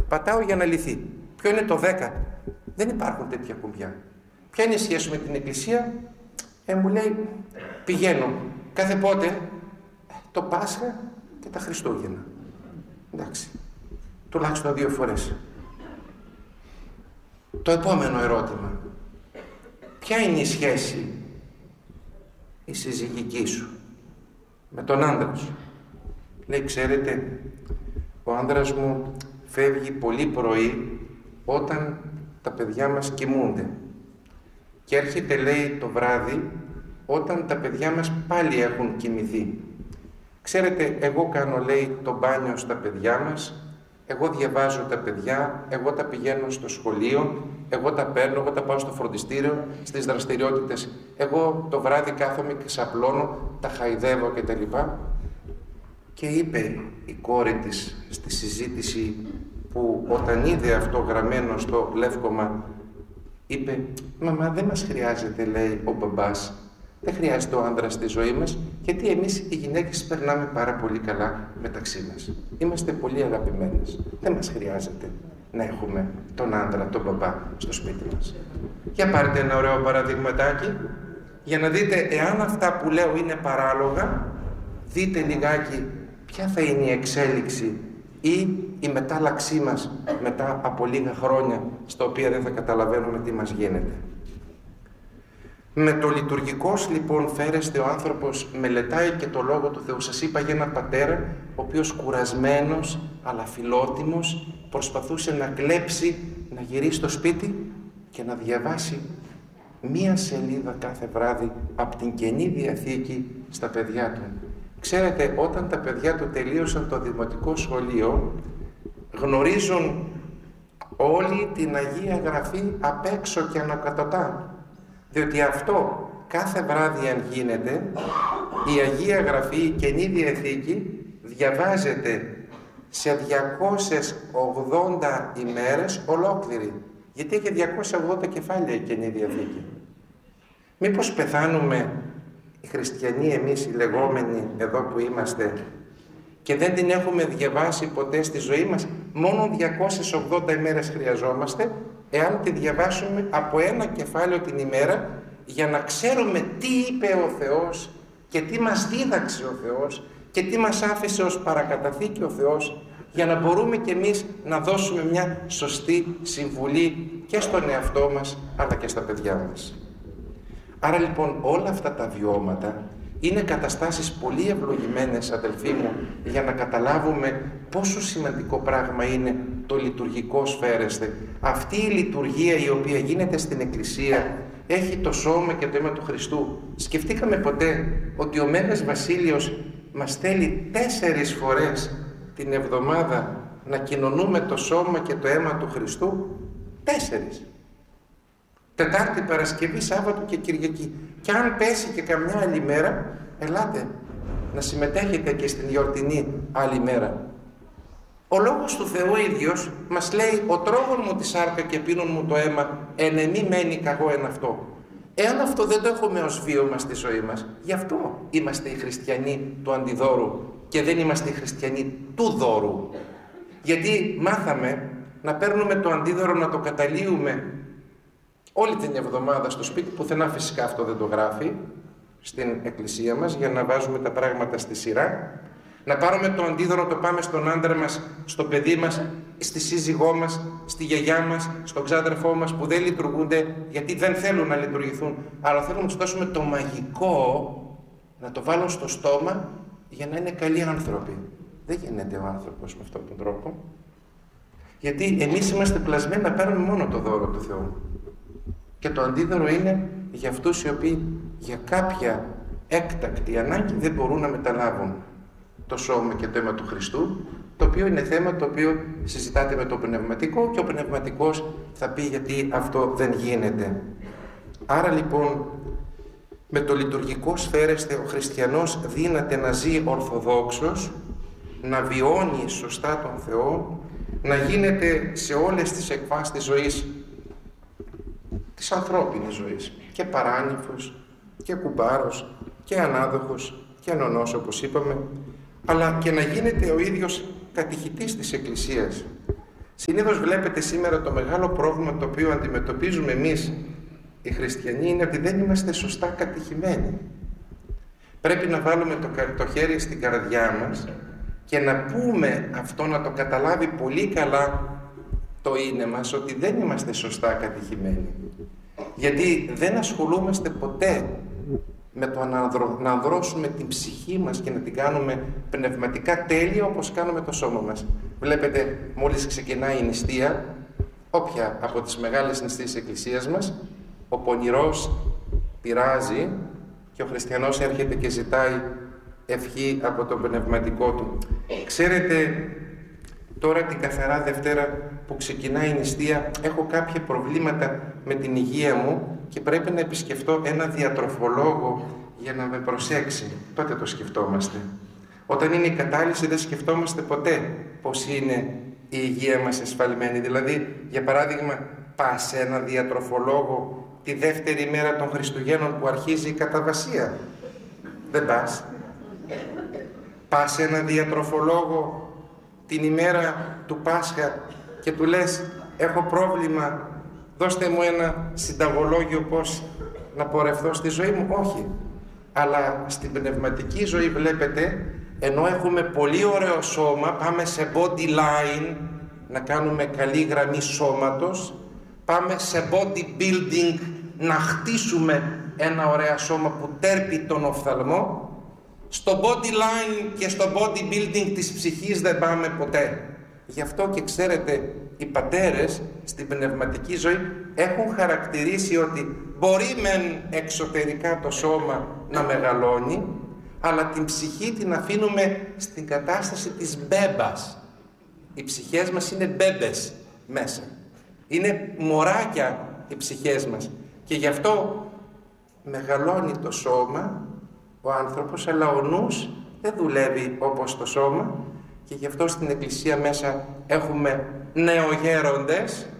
πατάω για να λυθεί. Ποιο είναι το 10? Δεν υπάρχουν τέτοια κουμπιά. Ποια είναι η σχέση με την Εκκλησία? Μου λέει, πηγαίνω κάθε πότε? Το Πάσχα και τα Χριστούγεννα. Εντάξει, τουλάχιστον 2 φορές. Το επόμενο ερώτημα: ποια είναι η σχέση η συζυγική σου με τον άντρα σου? Λέει, ξέρετε, ο άντρας μου φεύγει πολύ πρωί όταν τα παιδιά μας κοιμούνται και έρχεται, λέει, το βράδυ όταν τα παιδιά μας πάλι έχουν κοιμηθεί. Ξέρετε, εγώ κάνω, λέει, το μπάνιο στα παιδιά μας, εγώ διαβάζω τα παιδιά, εγώ τα πηγαίνω στο σχολείο, εγώ τα παίρνω, εγώ τα πάω στο φροντιστήριο, στις δραστηριότητες, εγώ το βράδυ κάθομαι και σαπλώνω, τα χαϊδεύω κτλ. Και είπε η κόρη της στη συζήτηση, που όταν είδε αυτό γραμμένο στο λεύκομα, είπε, μαμά, δεν μας χρειάζεται, λέει, ο μπαμπάς, δεν χρειάζεται ο άντρας στη ζωή μας, γιατί εμείς οι γυναίκες περνάμε πάρα πολύ καλά μεταξύ μας. Είμαστε πολύ αγαπημένες. Δεν μας χρειάζεται να έχουμε τον άντρα, τον μπαμπά στο σπίτι μας. Για πάρτε ένα ωραίο παραδειγματάκι, για να δείτε εάν αυτά που λέω είναι παράλογα, δείτε λιγάκι ποια θα είναι η εξέλιξη ή η μετάλλαξή μας μετά από λίγα χρόνια, στα οποία δεν θα καταλαβαίνουμε τι μας γίνεται. Με το λειτουργικός λοιπόν φέρεστε, ο άνθρωπος μελετάει και το Λόγο του Θεού. Σας είπα για έναν πατέρα, ο οποίος κουρασμένος αλλά φιλότιμος προσπαθούσε να κλέψει, να γυρίσει στο σπίτι και να διαβάσει 1 σελίδα κάθε βράδυ από την Καινή Διαθήκη στα παιδιά του. Ξέρετε, όταν τα παιδιά του τελείωσαν το δημοτικό σχολείο, γνωρίζουν όλη την Αγία Γραφή απ' έξω και ανακατοτά. Διότι αυτό κάθε βράδυ, αν γίνεται, η Αγία Γραφή, η Καινή Διαθήκη, διαβάζεται σε 280 ημέρες ολόκληρη. Γιατί έχει 280 κεφάλια η Καινή Διαθήκη. Μήπως πεθάνουμε οι χριστιανοί, εμείς οι λεγόμενοι εδώ που είμαστε, και δεν την έχουμε διαβάσει ποτέ στη ζωή μας? Μόνο 280 ημέρες χρειαζόμαστε, εάν τη διαβάσουμε από 1 κεφάλαιο την ημέρα, για να ξέρουμε τι είπε ο Θεός και τι μας δίδαξε ο Θεός και τι μας άφησε ως παρακαταθήκη ο Θεός, για να μπορούμε κι εμείς να δώσουμε μια σωστή συμβουλή και στον εαυτό μας αλλά και στα παιδιά μας. Άρα λοιπόν όλα αυτά τα βιώματα είναι καταστάσεις πολύ ευλογημένες, αδελφοί μου, για να καταλάβουμε πόσο σημαντικό πράγμα είναι το λειτουργικό σφαίρεσθε. Αυτή η λειτουργία η οποία γίνεται στην Εκκλησία έχει το σώμα και το αίμα του Χριστού. Σκεφτήκαμε ποτέ ότι ο Μέγας Βασίλειος μας θέλει 4 φορές την εβδομάδα να κοινωνούμε το σώμα και το αίμα του Χριστού? 4. Τετάρτη, Παρασκευή, Σάββατο και Κυριακή. Και αν πέσει και καμιά άλλη μέρα, ελάτε να συμμετέχετε και στην γιορτινή άλλη μέρα. Ο Λόγος του Θεού ίδιος μας λέει, ο τρώγων μου τη σάρκα και πίνων μου το αίμα, εν εμή μένει καγώ εν αυτό. Εάν αυτό δεν το έχουμε ως βίωμα στη ζωή μας, γι' αυτό είμαστε οι χριστιανοί του αντιδώρου και δεν είμαστε οι χριστιανοί του δώρου. Γιατί μάθαμε να παίρνουμε το αντίδωρο, να το καταλύουμε όλη την εβδομάδα στο σπίτι, πουθενά φυσικά αυτό δεν το γράφει στην εκκλησία μας, για να βάζουμε τα πράγματα στη σειρά. Να πάρουμε το αντίδωρο, το πάμε στον άντρα μας, στο παιδί μας, στη σύζυγό μας, στη γιαγιά μας, στον ξάδερφό μας, που δεν λειτουργούνται γιατί δεν θέλουν να λειτουργηθούν, αλλά θέλουν να τους δώσουμε το μαγικό, να το βάλουν στο στόμα για να είναι καλοί άνθρωποι. Δεν γίνεται ο άνθρωπος με αυτόν τον τρόπο. Γιατί εμείς είμαστε πλασμένοι να παίρνουμε μόνο το δώρο του Θεού. Και το αντίδωρο είναι για αυτούς οι οποίοι για κάποια έκτακτη ανάγκη δεν μπορούν να μεταλάβουν το σώμα και το αίμα του Χριστού, το οποίο είναι θέμα το οποίο συζητάτε με το πνευματικό, και ο πνευματικός θα πει γιατί αυτό δεν γίνεται. Άρα λοιπόν με το λειτουργικό σφαίρεσθε ο χριστιανός δύναται να ζει ορθοδόξος, να βιώνει σωστά τον Θεό, να γίνεται σε όλες τις εκφάσεις της ζωής, της ανθρώπινης ζωής, και παράνυφος και κουμπάρος και ανάδοχος και ανωνός, όπως είπαμε, αλλά και να γίνεται ο ίδιος κατηχητής της Εκκλησίας. Συνήθως βλέπετε σήμερα το μεγάλο πρόβλημα το οποίο αντιμετωπίζουμε εμείς οι χριστιανοί είναι ότι δεν είμαστε σωστά κατηχημένοι. Πρέπει να βάλουμε το χέρι στην καρδιά μας και να πούμε αυτό, να το καταλάβει πολύ καλά το είναι μας, ότι δεν είμαστε σωστά κατηχημένοι. Γιατί δεν ασχολούμαστε ποτέ με το να ανδρώσουμε την ψυχή μας και να την κάνουμε πνευματικά τέλεια όπως κάνουμε το σώμα μας. Βλέπετε, μόλις ξεκινάει η νηστεία, όποια από τις μεγάλες νηστείες της Εκκλησίας μας, ο πονηρός πειράζει και ο χριστιανός έρχεται και ζητάει ευχή από το πνευματικό του. Ξέρετε, τώρα την καθαρά Δευτέρα που ξεκινάει η νηστεία, έχω κάποια προβλήματα με την υγεία μου και πρέπει να επισκεφτώ ένα διατροφολόγο για να με προσέξει. Τότε το σκεφτόμαστε. Όταν είναι η κατάλυση δεν σκεφτόμαστε ποτέ πώς είναι η υγεία μας εσφαλμένη. Δηλαδή, για παράδειγμα, πας σε ένα διατροφολόγο τη δεύτερη μέρα των Χριστουγέννων που αρχίζει η καταβασία? Δεν πας. Πας σε ένα διατροφολόγο την ημέρα του Πάσχα και του λες έχω πρόβλημα, δώστε μου ένα συνταγολόγιο πώς να πορευθώ στη ζωή μου? Όχι. Αλλά στην πνευματική ζωή βλέπετε, ενώ έχουμε πολύ ωραίο σώμα, πάμε σε body line, να κάνουμε καλή γραμμή σώματος, πάμε σε body building, να χτίσουμε ένα ωραίο σώμα που τέρπει τον οφθαλμό. Στο body line και στο body building της ψυχής δεν πάμε ποτέ. Γι' αυτό και ξέρετε, οι πατέρες στην πνευματική ζωή έχουν χαρακτηρίσει ότι μπορεί μεν εξωτερικά το σώμα να μεγαλώνει, αλλά την ψυχή την αφήνουμε στην κατάσταση της μπέμπας. Οι ψυχές μας είναι μπέμπες μέσα. Είναι μωράκια οι ψυχές μας. Και γι' αυτό μεγαλώνει το σώμα ο άνθρωπος, αλλά ο νους δεν δουλεύει όπως το σώμα και γι' αυτό στην Εκκλησία μέσα έχουμε νεογέροντες,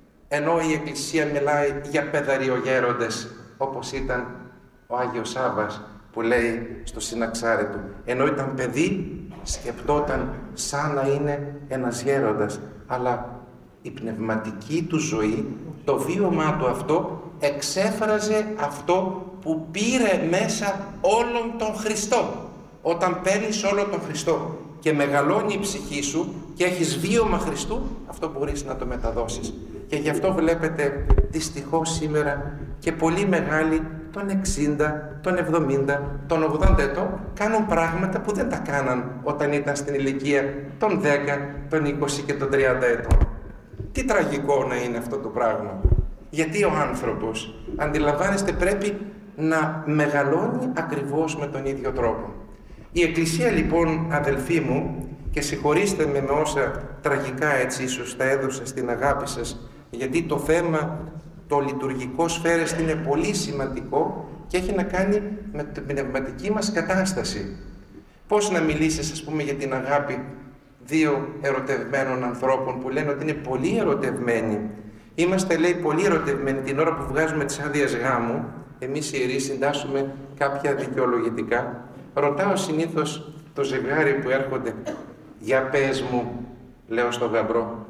ενώ η Εκκλησία μιλάει για παιδαριογέροντες, όπως ήταν ο Άγιος Σάββας που λέει στο συναξάρι του. Ενώ ήταν παιδί σκεπτόταν σαν να είναι ένας γέροντας, αλλά η πνευματική του ζωή, το βίωμά του αυτό εξέφραζε αυτό που πήρε μέσα όλον τον Χριστό. Όταν παίρνεις όλον τον Χριστό και μεγαλώνει η ψυχή σου και έχεις βίωμα Χριστού, αυτό μπορείς να το μεταδώσεις. Και γι' αυτό βλέπετε δυστυχώς σήμερα και πολύ μεγάλοι των 60, των 70, των 80 ετών κάνουν πράγματα που δεν τα κάναν όταν ήταν στην ηλικία των 10, των 20 και των 30 ετών. Τι τραγικό να είναι αυτό το πράγμα. Γιατί ο άνθρωπος, αντιλαμβάνεστε, πρέπει να μεγαλώνει ακριβώς με τον ίδιο τρόπο. Η Εκκλησία λοιπόν, αδελφοί μου, και συγχωρήστε με όσα τραγικά έτσι ίσως τα έδωσα στην αγάπη σας, γιατί το θέμα το λειτουργικό σφαίρες είναι πολύ σημαντικό και έχει να κάνει με την πνευματική μας κατάσταση. Πώς να μιλήσεις, ας πούμε, για την αγάπη δύο ερωτευμένων ανθρώπων που λένε ότι είναι πολύ ερωτευμένοι. Είμαστε, λέει, πολύ ερωτευμένοι την ώρα που βγάζουμε τις άδειες γάμου. Εμείς οι ιερείς συντάσσουμε κάποια δικαιολογητικά. Ρωτάω συνήθως το ζευγάρι που έρχονται, για πες μου, λέω στον γαμπρό,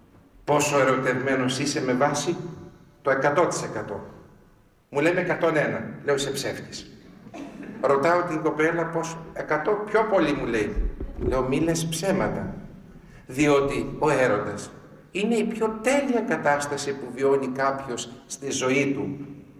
πόσο ερωτευμένος είσαι με βάση το 100%. Μου λέμε 101, λέω είσαι ψεύτης. Ρωτάω την κοπέλα πόσο, 100, πιο πολύ μου λέει. Λέω μη λες ψέματα, διότι ο έρωτας είναι η πιο τέλεια κατάσταση που βιώνει κάποιος στη ζωή του.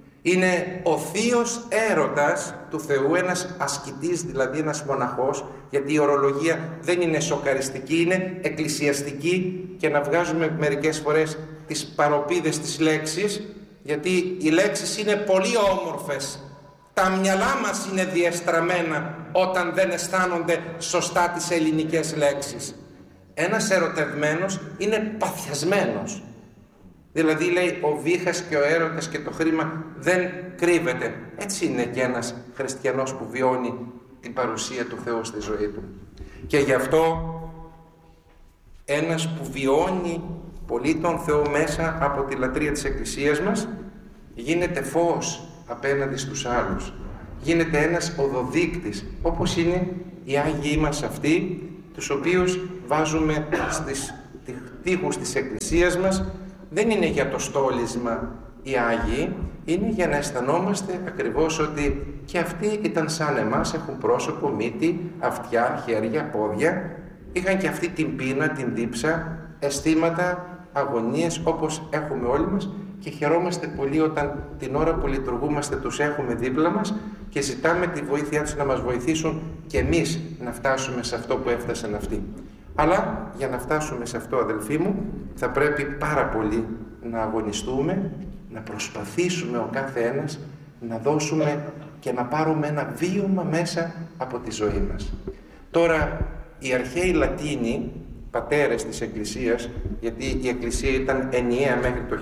Είναι ο θείος έρωτας του Θεού, ένας ασκητής, δηλαδή ένας μοναχός, γιατί η ορολογία δεν είναι σοκαριστική, είναι εκκλησιαστική και να βγάζουμε μερικές φορές τις παροπίδες της λέξης, γιατί οι λέξεις είναι πολύ όμορφες. Τα μυαλά μας είναι διεστραμμένα όταν δεν αισθάνονται σωστά τις ελληνικές λέξεις. Ένας ερωτευμένος είναι παθιασμένος. Δηλαδή λέει ο βήχας και ο έρωτας και το χρήμα δεν κρύβεται. Έτσι είναι και ένας χριστιανός που βιώνει την παρουσία του Θεού στη ζωή του. Και γι' αυτό ένας που βιώνει πολύ τον Θεό μέσα από τη λατρεία της Εκκλησίας μας γίνεται φως απέναντι στους άλλους. Γίνεται ένας οδοδείκτης, όπως είναι οι Άγιοι μας αυτοί, τους οποίους βάζουμε τοίχους της Εκκλησίας μας δεν είναι για το στόλισμα οι Άγιοι, είναι για να αισθανόμαστε ακριβώς ότι και αυτοί ήταν σαν εμάς, έχουν πρόσωπο, μύτη, αυτιά, χέρια, πόδια, είχαν και αυτή την πείνα, την δίψα, αισθήματα, αγωνίες όπως έχουμε όλοι μας και χαιρόμαστε πολύ όταν την ώρα που λειτουργούμαστε τους έχουμε δίπλα μας και ζητάμε τη βοήθειά τους να μας βοηθήσουν και εμείς να φτάσουμε σε αυτό που έφτασαν αυτοί. Αλλά για να φτάσουμε σε αυτό, αδελφοί μου, θα πρέπει πάρα πολύ να αγωνιστούμε, να προσπαθήσουμε ο κάθε ένας να δώσουμε και να πάρουμε ένα βίωμα μέσα από τη ζωή μας. Τώρα, οι αρχαίοι Λατίνοι, πατέρες της Εκκλησίας, γιατί η Εκκλησία ήταν ενιαία μέχρι το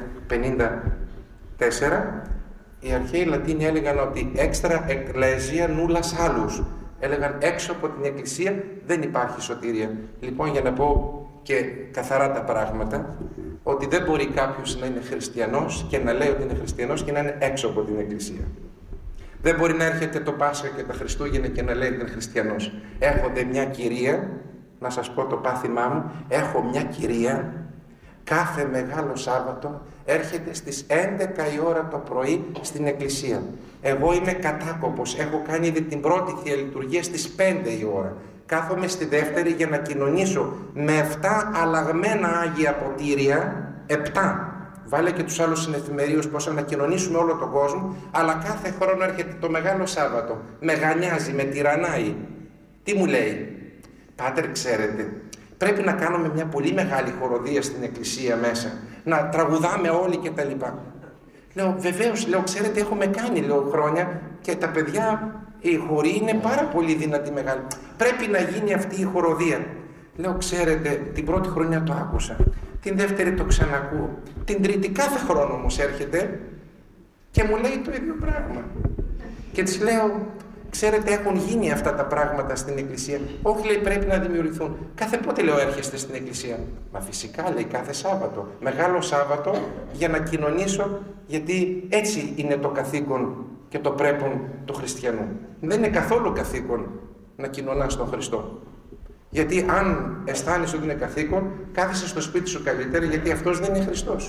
1054, οι αρχαίοι Λατίνοι έλεγαν ότι έξτρα εκκλέσια νούλας άλλους. Έλεγαν έξω από την Εκκλησία δεν υπάρχει σωτηρία. Λοιπόν, για να πω και καθαρά τα πράγματα, ότι δεν μπορεί κάποιος να είναι χριστιανός και να λέει ότι είναι χριστιανός και να είναι έξω από την Εκκλησία. Δεν μπορεί να έρχεται το Πάσχα και τα Χριστούγεννα και να λέει ότι είναι χριστιανός. Έχονται μια κυρία, να σας πω το πάθημά μου, έχω μια κυρία, κάθε Μεγάλο Σάββατο έρχεται στις 11 η ώρα το πρωί στην Εκκλησία. Εγώ είμαι κατάκοπος, έχω κάνει ήδη την πρώτη Θεία Λειτουργία στις 5 η ώρα. Κάθομαι στη δεύτερη για να κοινωνήσω με 7 αλλαγμένα Άγια ποτήρια, 7. Βάλε και τους άλλους συνεφημερίους πως να κοινωνήσουμε όλο τον κόσμο, αλλά κάθε χρόνο έρχεται το Μεγάλο Σάββατο, με γανιάζει, με τυραννάει. Τι μου λέει? Πάτερ, ξέρετε, πρέπει να κάνουμε μια πολύ μεγάλη χοροδία στην Εκκλησία μέσα, να τραγουδάμε όλοι και τα λοιπά. Λέω, βεβαίως, λέω, ξέρετε, έχουμε κάνει, λέω, χρόνια και τα παιδιά, η χορή είναι πάρα πολύ δυνατή, μεγάλη. Πρέπει να γίνει αυτή η χοροδία. Λέω, ξέρετε, την πρώτη χρονιά το άκουσα, την δεύτερη το ξανακούω, την τρίτη κάθε χρόνο όμως έρχεται και μου λέει το ίδιο πράγμα. Και της λέω, ξέρετε, έχουν γίνει αυτά τα πράγματα στην Εκκλησία? Όχι, λέει, πρέπει να δημιουργηθούν. Κάθε πότε, λέω, έρχεστε στην Εκκλησία? Μα φυσικά, λέει, κάθε Σάββατο. Μεγάλο Σάββατο για να κοινωνήσω, γιατί έτσι είναι το καθήκον και το πρέπον του χριστιανού. Δεν είναι καθόλου καθήκον να κοινωνάς τον Χριστό. Γιατί αν αισθάνεσαι ότι είναι καθήκον, κάθεσαι στο σπίτι σου καλύτερα, γιατί αυτός δεν είναι Χριστός.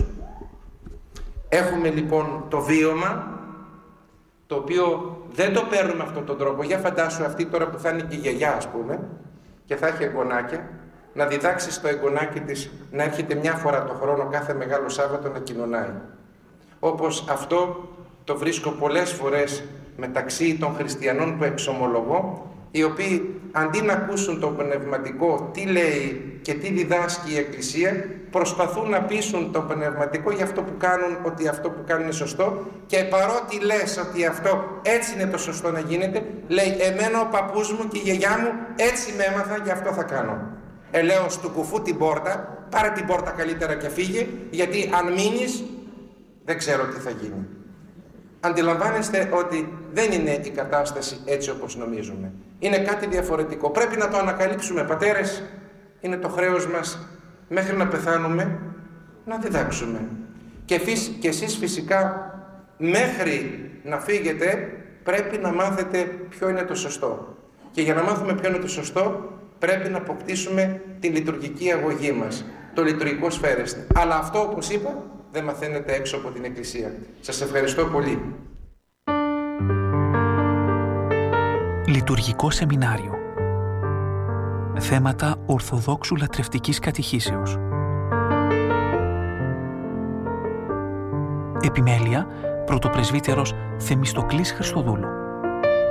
Έχουμε λοιπόν το βίωμα, το οποίο δεν το παίρνουμε αυτόν τον τρόπο. Για φαντάσου αυτή τώρα που θα είναι και η γιαγιά, ας πούμε, και θα έχει εγγονάκια, να διδάξει στο εγγονάκι της να έρχεται μια φορά το χρόνο κάθε Μεγάλο Σάββατο να κοινωνάει. Όπως αυτό το βρίσκω πολλές φορές μεταξύ των χριστιανών που εξομολογώ, οι οποίοι αντί να ακούσουν το πνευματικό τι λέει και τι διδάσκει η Εκκλησία, προσπαθούν να πείσουν το πνευματικό για αυτό που κάνουν, ότι αυτό που κάνουν είναι σωστό, και παρότι λες ότι αυτό έτσι είναι το σωστό να γίνεται, λέει, εμένα ο παππούς μου και η γιαγιά μου έτσι με έμαθα, γι' αυτό θα κάνω. Λέω, στου κουφού την πόρτα, πάρε την πόρτα καλύτερα και φύγε, γιατί αν μείνεις δεν ξέρω τι θα γίνει. Αντιλαμβάνεστε ότι δεν είναι η κατάσταση έτσι όπως νομίζουμε. Είναι κάτι διαφορετικό. Πρέπει να το ανακαλύψουμε, πατέρες. Είναι το χρέος μας μέχρι να πεθάνουμε να διδάξουμε. Και εσείς φυσικά μέχρι να φύγετε πρέπει να μάθετε ποιο είναι το σωστό. Και για να μάθουμε ποιο είναι το σωστό πρέπει να αποκτήσουμε τη λειτουργική αγωγή μας, το λειτουργικό σφαίρεσθε. Αλλά αυτό, όπως είπα, δεν μαθαίνεται έξω από την Εκκλησία. Σας ευχαριστώ πολύ. Λειτουργικό σεμινάριο. Θέματα Ορθοδόξου λατρευτικής κατηχήσεως. Επιμέλεια, πρωτοπρεσβύτερος Θεμιστοκλής Χριστοδούλου.